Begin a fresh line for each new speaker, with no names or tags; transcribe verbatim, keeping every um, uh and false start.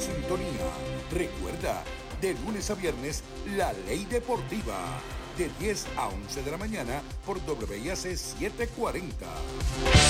sintonía. Recuerda, de lunes a viernes, La Ley Deportiva, de diez a once de la mañana por W I A C setecientos cuarenta.